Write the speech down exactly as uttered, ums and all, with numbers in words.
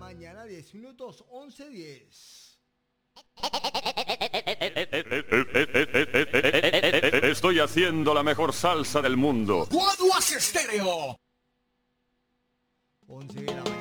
mañana, diez minutos, once diez. Estoy haciendo la mejor salsa del mundo. Guaduas Estéreo. once de la mañana.